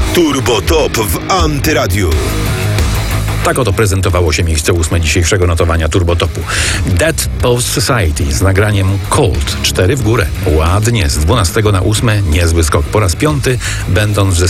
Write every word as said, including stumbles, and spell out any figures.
Turbo Top w Antyradiu. Tak oto prezentowało się miejsce ósme dzisiejszego notowania Turbotopu. Dead Post Society z nagraniem Cold. Cztery w górę. Ładnie. Z dwunastego na ósme niezły skok. Po raz piąty będąc w